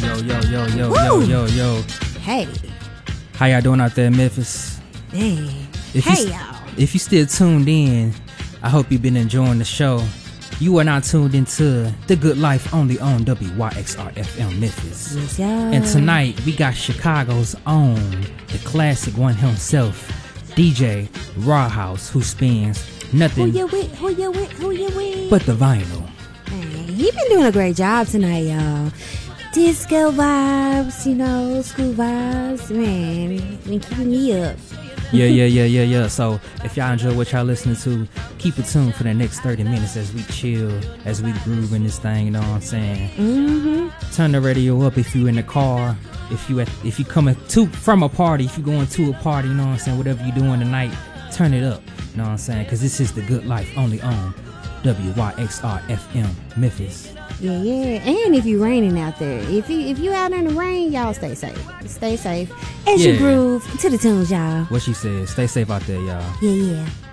Yo. Hey. How y'all doing out there in Memphis? Hey. Y'all. If you still tuned in, I hope you've been enjoying the show. You are now tuned into The Good Life only on WYXR FM Memphis. Yes, y'all. And tonight, we got Chicago's own, the classic one himself, DJ Rawhouse, who spins nothing Who you with? but the vinyl. Man, he been doing a great job tonight, y'all. Disco vibes, school vibes. Man, been keeping me up. Yeah. So if y'all enjoy what y'all listening to, keep it tuned for the next 30 minutes as we chill, as we groove in this thing, you know what I'm saying? Mm-hmm. Turn the radio up if you in the car, if you coming from a party, if you going to a party, you know what I'm saying? Whatever you doing tonight, turn it up, you know what I'm saying? Because this is The Good Life only on WYXR FM Memphis. Yeah. And if you raining out there, if you out in the rain, y'all stay safe. Stay safe as you groove to the tunes, y'all. What she said, stay safe out there, y'all. Yeah.